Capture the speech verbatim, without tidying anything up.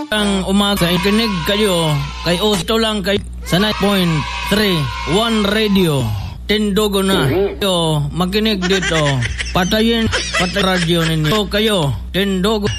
Ang umaga, ikinig kayo kay Osto lang kayo sa nine point three one Radio. Tindugo na. Kayo, makinig dito. Patayin, patay radio ninyo. Kayo, tindugo.